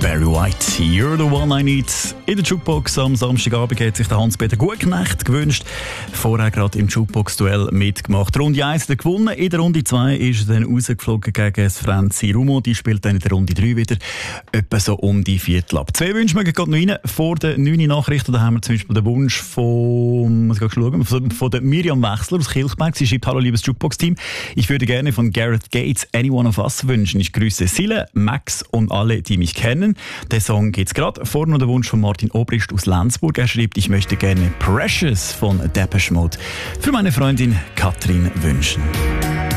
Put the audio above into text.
Barry White, You're the One I Need. In der Jukebox am Samstagabend hat sich der Hans-Peter Gutknecht gewünscht. Vorher gerade im Jukebox-Duell mitgemacht. Runde 1 hat er gewonnen. In der Runde 2 ist er dann rausgeflogen gegen Franzi Rumo. Die spielt dann in der Runde 3 wieder etwa so um die Viertel ab. 2 Wünsche mögen gerade noch rein. Vor den 9 Nachrichten da haben wir zum Beispiel den Wunsch von der Miriam Wechsler aus Kilchberg. Sie schreibt: Hallo liebes Jukebox-Team. Ich würde gerne von Gareth Gates Any One of Us wünschen. Ich grüße Sille, Max und alle, die mich kennen. Der Song geht's gerade. Vorne noch der Wunsch von Martin Obrist aus Lenzburg. Er schreibt: Ich möchte gerne Precious von Depeche Mode für meine Freundin Katrin wünschen.